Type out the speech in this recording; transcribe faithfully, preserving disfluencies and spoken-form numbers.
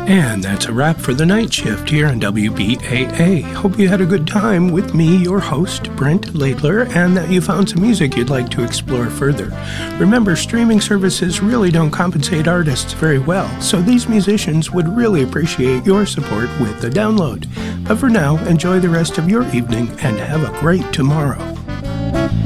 And that's a wrap for the night shift here on W B A A. Hope you had a good time with me, your host, Brent Laidler, and that you found some music you'd like to explore further. Remember, streaming services really don't compensate artists very well, so these musicians would really appreciate your support with the download. But for now, enjoy the rest of your evening and have a great tomorrow.